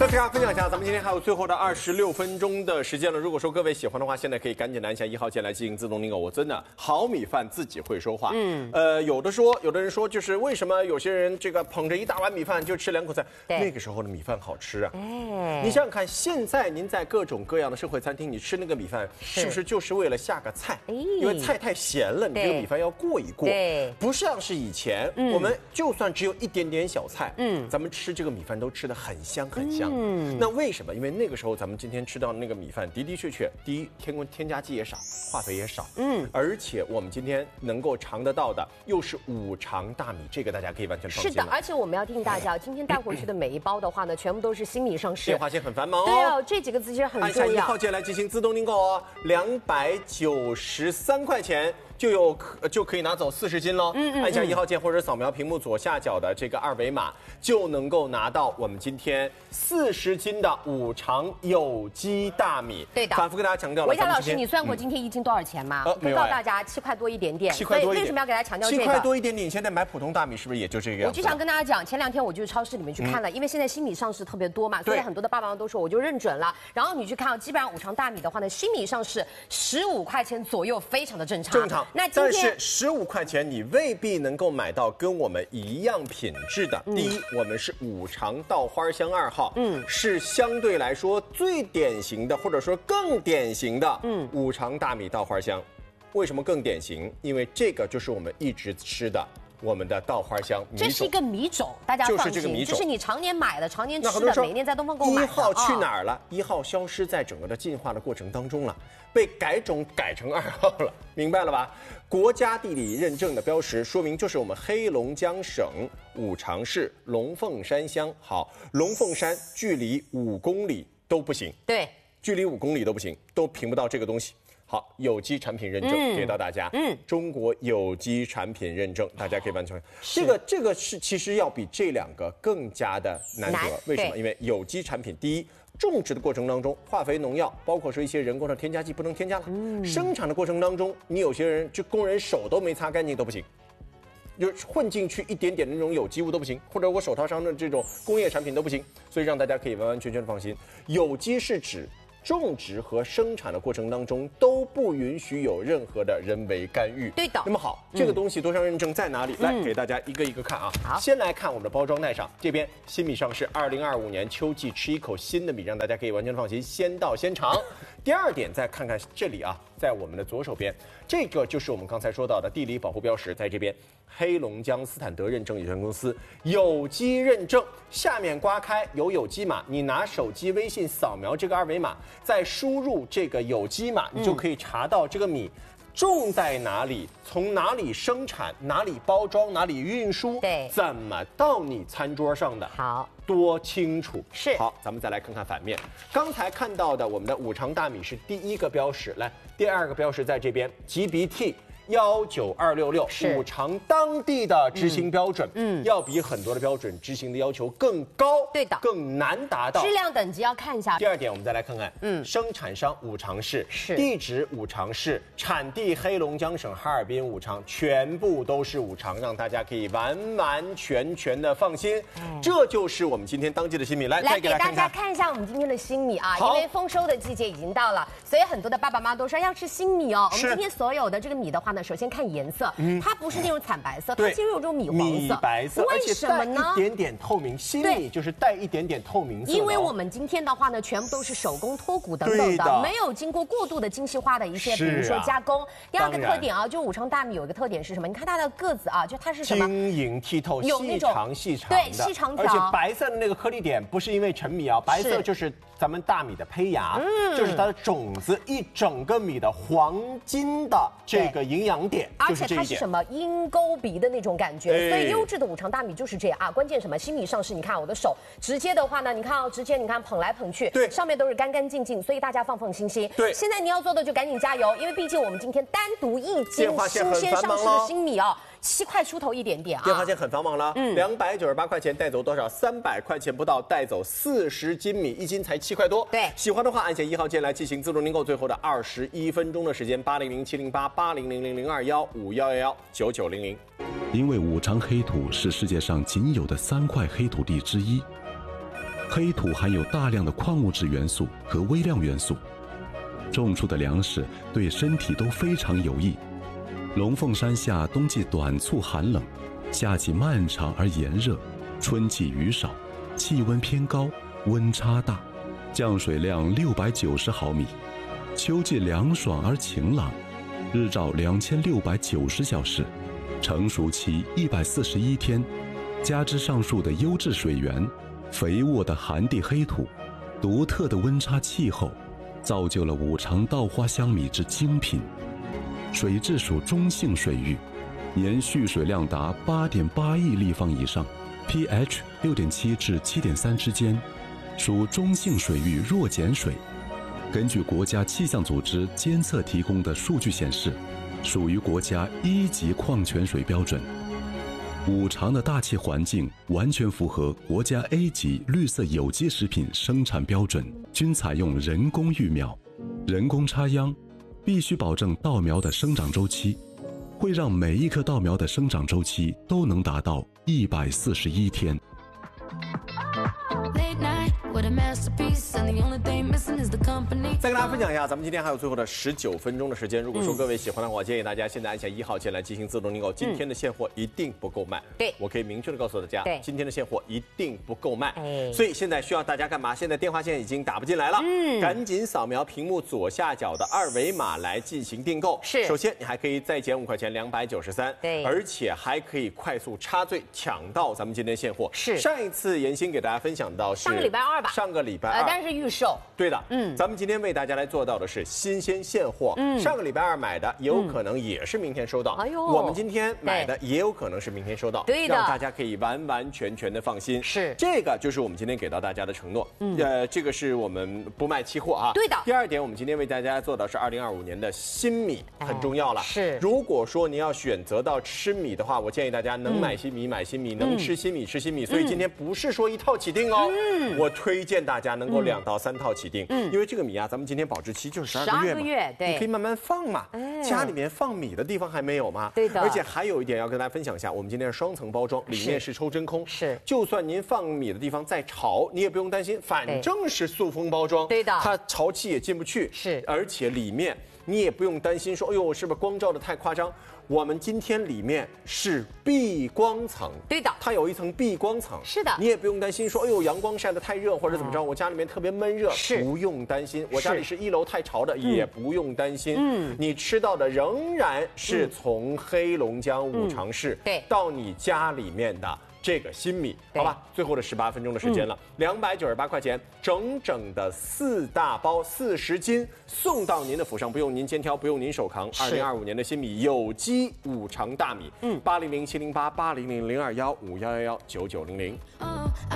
跟大家分享一下，咱们今天还有最后的26分钟的时间了。如果说各位喜欢的话，现在可以赶紧按下1号键来进行自动订购。我真的好米饭自己会说话。有的人说，就是为什么有些人这个捧着一大碗米饭就吃2口菜，那个时候的米饭好吃啊。你想想看，现在您在各种各样的社会餐厅，你吃那个米饭是不是就是为了下个菜？因为菜太咸了，你这个米饭要过一过。不像是以前，我们就算只有一点点小菜，咱们吃这个米饭都吃得很香很香。那为什么？因为那个时候咱们今天吃到的那个米饭的的确确，第一添加剂也少，化肥也少，而且我们今天能够尝得到的又是五常大米，这个大家可以完全放心。 是的，而且我们要提醒大家，今天带回去的每一包的话呢，全部都是新米上市， 变化性很繁忙哦。 对哦，这几个字其实很重要。 按下1号键来进行自动订购哦，293块钱。就可以拿走40斤喽。按下1号键或者扫描屏幕左下角的这个2维码，就能够拿到我们今天40斤的五常有机大米。 对的， 反复跟大家强调了。 维嘉老师，你算过今天1斤多少钱吗？可以告诉大家7块多一点点。 7块多一点。 为什么要给大家强调这个？7 块多一点点，你现在买普通大米是不是也就这个样子？ 我就想跟大家讲，前2天我就超市里面去看了，因为现在新米上市特别多嘛，所以很多的爸爸妈妈都说我就认准了。然后你去看，基本上五常大米的话呢，新米上市15块钱左右，非常的正常。 正常。 那今天 15块钱，你未必能够买到跟我们一样品质的。第一，我们是五常稻花香2号，是相对来说最典型的，或者说更典型的，五常大米稻花香。为什么更典型？因为这个就是我们一直吃的。我们的稻花香米种， 这是一个米种，大家放心， 就是这个米种， 这是你常年买的、常年吃的，每年在东方购买的。 1号去哪儿了？1号消失在整个的进化的过程当中了，被改种改成2号了，明白了吧？国家地理认证的标识说明就是我们黑龙江省五常市龙凤山乡。好，龙凤山距离5公里都不行， 对， 距离5公里都不行，都评不到这个东西。好，有机产品认证给到大家。中国有机产品认证，大家可以完全。这个是其实要比这2个更加的难得。为什么？因为有机产品，第一，种植的过程当中，化肥、农药，包括说一些人工的添加剂不能添加了。生产的过程当中，你有些人就工人手都没擦干净都不行，就混进去一点点的那种有机物都不行，或者我手套上的这种工业产品都不行。所以让大家可以完完全全的放心，有机是指种植和生产的过程当中都不允许有任何的人为干预。 对的。 那么好，这个东西多项认证在哪里？来给大家一个一个看啊。好，先来看我们的包装袋上，这边新米上市，2025年秋季吃一口新的米，让大家可以完全放心，先到先尝。第2点，再看看这里啊，在我们的左手边，这个就是我们刚才说到的地理保护标识，在这边黑龙江斯坦德认证有限公司有机认证，下面刮开有机码，你拿手机微信扫描这个2维码，再输入这个有机码，你就可以查到这个米种在哪里，从哪里生产，哪里包装，哪里运输， 对， 怎么到你餐桌上的， 好， 多清楚。 是。 好，咱们再来看看反面，刚才看到的我们的五常大米是第1个标识，来，第2个标识在这边 GBT19266，五常当地的执行标准，要比很多的标准执行的要求更高， 对的， 更难达到， 质量等级要看一下。 第2点，我们再来看看，生产商五常市，地址五常市，产地黑龙江省哈尔滨五常，全部都是五常，让大家可以完完全全的放心。这就是我们今天当季的新米，来给大家看一下我们今天的新米啊，因为丰收的季节已经到了，所以很多的爸爸妈妈都说要吃新米哦。我们今天所有的这个米的话呢，首先看颜色，它不是那种惨白色，它其实有这种米黄色、 米白色， 为什么呢？ 一点点透明，新米就是带一点点透明色。 因为我们今天的话呢，全部都是手工脱骨等等的，没有经过过度的精细化的一些，比如说加工。第2个特点啊，就五常大米有一个特点是什么？你看它的个子啊，就它是什么？ 晶莹剔透， 有那种细长， 对，细长条， 而且白色的那个颗粒点不是因为陈米啊，白色就是咱们大米的胚芽，就是它的种子，一整个米的黄金的这个营养点， 而且它是什么鹰钩鼻的那种感觉，所以优质的五常大米就是这样啊。关键什么？新米上市，你看我的手直接的话呢，你看哦，直接你看捧来捧去， 对， 上面都是干干净净，所以大家放心。 对， 现在你要做的就赶紧加油，因为毕竟我们今天单独1斤新鲜上市的新米哦。7块出头一点点啊！ 电话线很繁忙了，298块钱带走多少？300块钱不到带走40斤米，1斤才7块多。 对， 喜欢的话按下1号键来进行自动订购。最后的21分钟的时间，80070880000215119900。 因为五常黑土是世界上仅有的3块黑土地之一， 黑土含有大量的矿物质元素和微量元素，种出的粮食对身体都非常有益。龙凤山下冬季短促寒冷，夏季漫长而炎热，春季雨少，气温偏高，温差大，降水量690毫米，秋季凉爽而晴朗，日照2690小时，成熟期141天，加之上述的优质水源、肥沃的寒地黑土、独特的温差气候，造就了五常稻花香米之精品。水质属中性水域，年蓄水量达8.8亿立方以上， pH 6.7至7.3之间，属中性水域弱碱水。根据国家气象组织监测提供的数据显示，属于国家1级矿泉水标准。五常的大气环境完全符合国家 A 级绿色有机食品生产标准，均采用人工育苗、人工插秧，必须保证稻苗的生长周期，会让每一棵稻苗的生长周期都能达到141天。 再跟大家分享一下，咱们今天还有最后的19分钟的时间。如果说各位喜欢的话，我建议大家现在按下1号键来进行自动订购。今天的现货一定不够卖， 对， 我可以明确的告诉大家， 对， 今天的现货一定不够卖。所以现在需要大家干嘛？现在电话线已经打不进来了，赶紧扫描屏幕左下角的2维码来进行订购。 是， 首先你还可以再减5块钱，293， 对， 而且还可以快速插队抢到咱们今天现货。 是， 上一次妍心给大家分享到是上个礼拜2吧， 上个礼拜2， 但是预售。 对的，咱们今天为大家来做到的是新鲜现货。上个礼拜2买的也有可能也是明天收到。哎呦，我们今天买的也有可能是明天收到。对的，让大家可以完完全全的放心。是，这个就是我们今天给到大家的承诺。这个是我们不卖期货啊。对的。第二点，我们今天为大家做到是2025年的新米，很重要了。是，如果说您要选择到吃米的话，我建议大家能买新米买新米，能吃新米吃新米。所以今天不是说1套起订哦，我推荐大家能够2到3套起订。因为这个米啊，咱们今天保质期就是12个月嘛，对，你可以慢慢放嘛。家里面放米的地方还没有吗？对的。而且还有一点要跟大家分享一下，我们今天是双层包装，里面是抽真空，是，就算您放米的地方再潮，你也不用担心，反正是塑封包装，对的，它潮气也进不去，是，而且里面你也不用担心说，哎呦，是不是光照的太夸张？我们今天里面是避光层，对的，它有一层避光层，是的，你也不用担心说，哎呦，阳光晒得太热或者怎么着，我家里面特别闷热，是，不用担心，我家里是1楼太潮的，也不用担心，你吃到的仍然是从黑龙江五常市到你家里面的这个新米，好吧，最后的18分钟的时间了，298块钱，整整的4大包，40斤送到您的府上，不用您肩挑，不用您手扛。2025年的新米有机五常大米，800-708-800-021-5111-9900。